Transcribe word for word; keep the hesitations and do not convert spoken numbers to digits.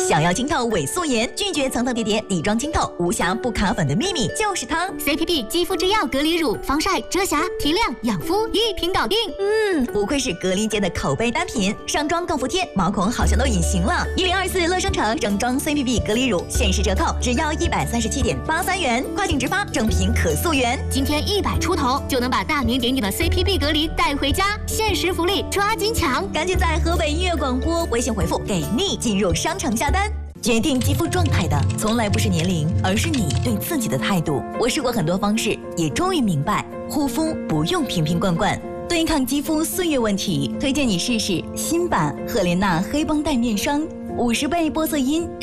想要清透伪素颜，拒绝层层叠叠、底妆清透、无瑕不卡粉的秘密就是它 C P P 肌肤之钥隔离乳，防晒、遮瑕、提亮、养肤一瓶搞定。 嗯，不愧是隔离界的口碑单品，上妆更服帖，毛孔好像都隐形了。一零二四乐生城整装 C P P 隔离乳限时折扣，只要一百三十七点八三元，跨境直发，正品可溯源。 今天一百出头就能把大名鼎鼎的 C P P 隔离带回家，限时福利抓紧抢！ 赶紧在河北音乐广播微信回复“给力”进入商城下单。决定肌肤状态的从来不是年龄，而是你对自己的态度。我试过很多方式，也终于明白，护肤不用瓶瓶罐罐。对抗肌肤岁月问题，推荐你试试新版赫莲娜黑绷带面霜，五十倍玻色因。